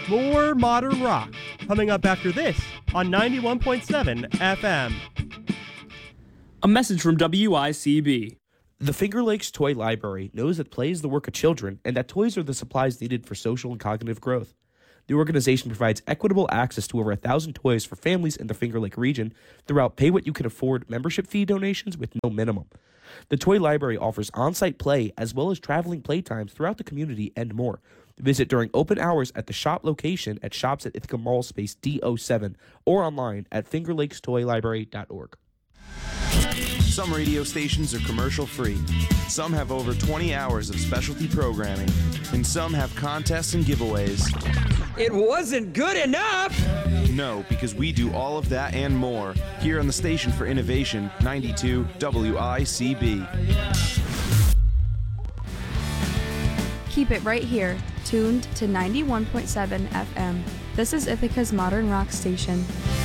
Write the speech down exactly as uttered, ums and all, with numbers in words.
more modern rock, coming up after this on ninety-one point seven F M. A message from W I C B. The Finger Lakes Toy Library knows that play is the work of children and that toys are the supplies needed for social and cognitive growth. The organization provides equitable access to over a thousand toys for families in the Finger Lake region throughout pay-what-you-can-afford membership fee donations with no minimum. The Toy Library offers on-site play as well as traveling playtimes throughout the community and more. Visit during open hours at the shop location at Shops at Ithaca Mall Space D oh seven or online at finger lakes toy library dot org. Some radio stations are commercial-free. Some have over twenty hours of specialty programming. And some have contests and giveaways. It wasn't good enough! No, because we do all of that and more here on the Station for Innovation, ninety-two W I C B. Keep it right here, tuned to ninety-one point seven F M. This is Ithaca's Modern Rock Station.